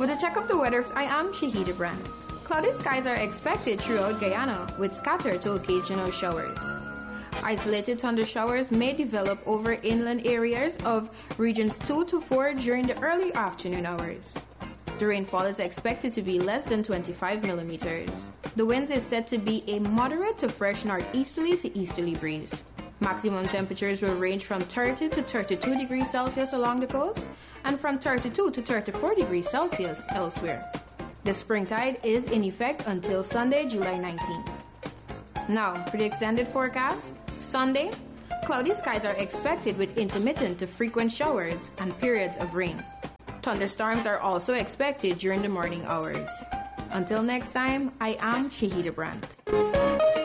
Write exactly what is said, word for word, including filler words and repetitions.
With a check of the weather, I am Shahida Brand. Cloudy skies are expected throughout Guyana with scattered to occasional showers. Isolated thunder showers may develop over inland areas of regions two to four during the early afternoon hours. The rainfall is expected to be less than twenty-five millimeters. The winds is said to be a moderate to fresh northeasterly to easterly breeze. Maximum temperatures will range from thirty to thirty-two degrees Celsius along the coast and from thirty-two to thirty-four degrees Celsius elsewhere. The spring tide is in effect until Sunday, July nineteenth. Now, for the extended forecast, Sunday, cloudy skies are expected with intermittent to frequent showers and periods of rain. Thunderstorms are also expected during the morning hours. Until next time, I am Shahida Brandt.